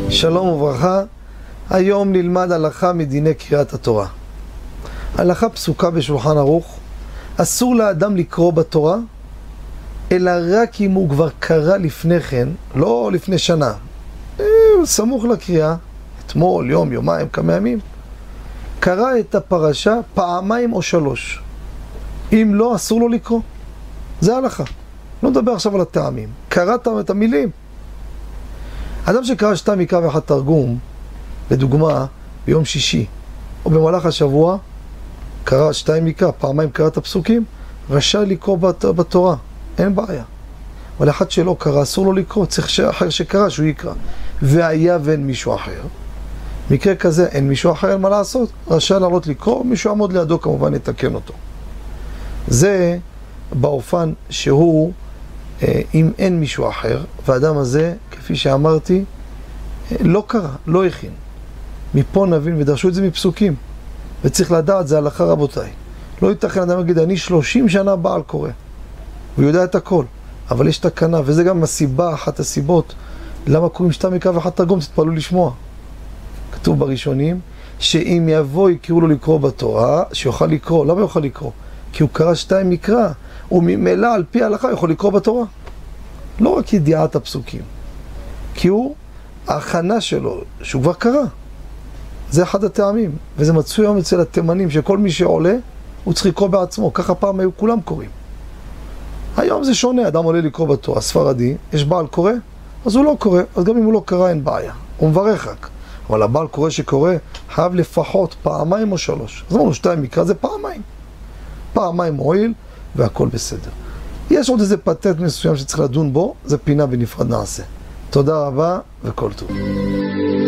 שלום וברכה. היום נלמד הלכה מדיני קריאת התורה. הלכה פסוקה בשולחן ערוך: אסור לאדם לקרוא בתורה אלא רק אם הוא כבר קרא לפני כן, לא לפני שנה, סמוך לקריאה, אתמול, יום, יומיים, כמה ימים, קרא את הפרשה פעמיים או שלוש. אם לא, אסור לו לקרוא. זה הלכה. לא נדבר עכשיו על הטעמים. קראת את המילים. אדם שקרא 2 מקרא ואחד תרגום, לדוגמה, ביום שישי, או במהלך השבוע, קרא 2 מקרא, פעמיים קרא את הפסוקים, רשאי לקרוא בתורה, אין בעיה. אבל אחד שלא קרא, אסור לו לקרוא, צריך שאחר שקרא, שהוא יקרא. והיה ואין מישהו אחר, מקרה כזה אין מישהו אחר, אין מה לעשות, רשאי לעלות לקרוא, מישהו עמוד לידו כמובן יתקן אותו. זה באופן שהוא, אם אין מישהו אחר, והאדם הזה, כפי שאמרתי, לא קרא, לא הכין. מפה נבין, ודרשו את זה מפסוקים, וצריך לדעת, זה הלכה רבותיי. לא ייתכן אדם יגיד, אני 30 שנה בעל קורא, הוא יודע את הכל, אבל יש תקנה, וזה גם הסיבה, אחת הסיבות, למה קוראים 2 מקרא ואחד תרגום, תתפלאו לשמוע. כתוב בראשונים, שאם יבוא יקראו לו לקרוא בתורה, שיוכל לקרוא. למה יוכל לקרוא? כי הוא קרא 2 מקרא, וממילא על פי ההלכה יכול לקרוא בתורה. לא רק ידיעת הפסוקים, כי הוא, ההכנה שלו, שהוא כבר קרא. זה אחד הטעמים, וזה מצוי היום אצל התימנים, שכל מי שעולה, הוא צריך לקרוא בעצמו. ככה פעם היו כולם קוראים. היום זה שונה, אדם עולה לקרוא בתורה. הספרדי, יש בעל קורא, אז הוא לא קורא, אז גם אם הוא לא קרא אין בעיה, הוא מברך רק. אבל הבעל קורא שקורא, חייב לפחות פעמיים או 3. אז אמרנו 2 מקרא זה פעמיים מועיל, והכל בסדר. יש עוד איזה פטנט מסוים שצריך לדון בו, זה פינה בנפרד נעשה. תודה רבה וכל טוב.